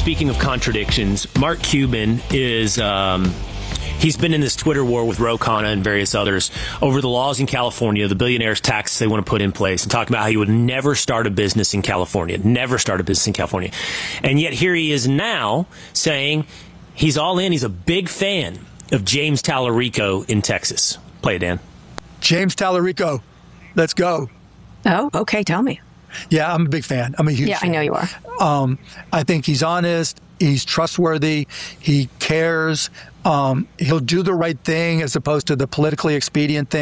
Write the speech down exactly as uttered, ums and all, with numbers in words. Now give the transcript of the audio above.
speaking of contradictions, Mark Cuban is... Um, He's been in this Twitter war with Ro Khanna and various others over the laws in California, the billionaires' taxes they want to put in place, and talking about how he would never start a business in California, never start a business in California. And yet here he is now saying he's all in. He's a big fan of James Tallarico in Texas. Play it, Dan. James Tallarico. Let's go. Oh, okay. Tell me. Yeah, I'm a big fan. I'm a huge Yeah, fan. I know you are. Um, I think he's honest. He's trustworthy. He cares. Um, he'll do the right thing as opposed to the politically expedient thing.